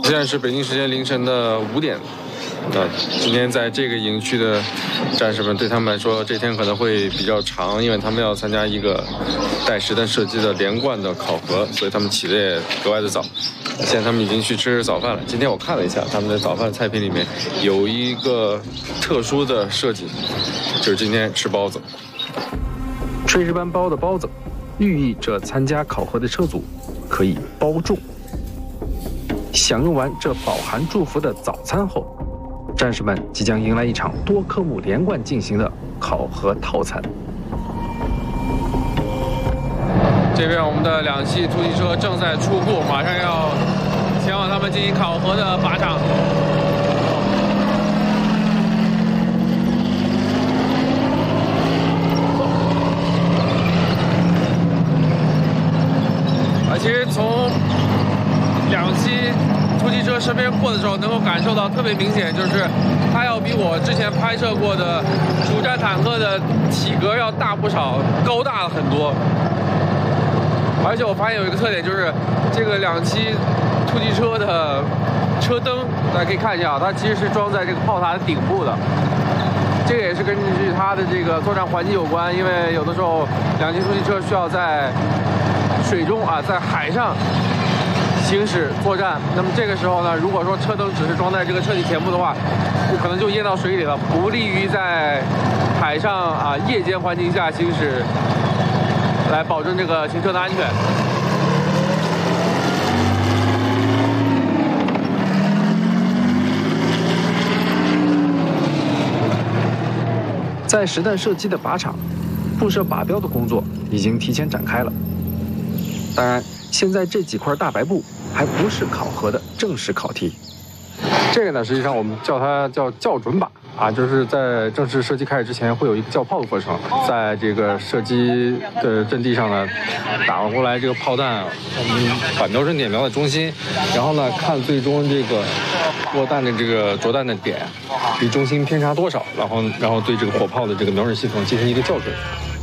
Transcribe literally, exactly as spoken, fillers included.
现在是北京时间凌晨的五点。那今天在这个营区的战士们，对他们来说，这天可能会比较长，因为他们要参加一个带实弹射击的连贯的考核，所以他们起的也格外的早。现在他们已经去吃早饭了。今天我看了一下，他们的早饭菜品里面有一个特殊的设计，就是今天吃包子。 炊事班包的包子，寓意着参加考核的车组可以包中。享用完这饱含祝福的早餐后，战士们即将迎来一场多科目连贯进行的考核套餐。 这边我们的两栖突击车正在出库，马上要前往他们进行考核的靶场。啊，其实从两栖突击车身边过的时候，能够感受到特别明显，就是它要比我之前拍摄过的主战坦克的体格要大不少，高大了很多。而且我发现有一个特点，就是这个两栖突击车的车灯，大家可以看一下啊，它其实是装在这个炮塔的顶部的。这个也是根据它的这个作战环境有关，因为有的时候两栖突击车需要在水中啊，在海上行驶作战，那么这个时候呢，如果说车灯只是装在这个车体前部的话，可能就淹到水里了，不利于在海上啊夜间环境下行驶，来保证这个行车的安全。 在实弹射击的靶场，布设靶标的工作已经提前展开了。当然，现在这几块大白布还不是考核的正式考题。 这个呢，实际上我们叫它叫校准靶啊，就是在正式射击开始之前会有一个校炮的过程，在这个射击的阵地上呢，打过来这个炮弹，我们把瞄准点瞄在中心，然后呢看最终这个落弹的这个着弹的点离中心偏差多少，然后然后对这个火炮的这个瞄准系统进行一个校准。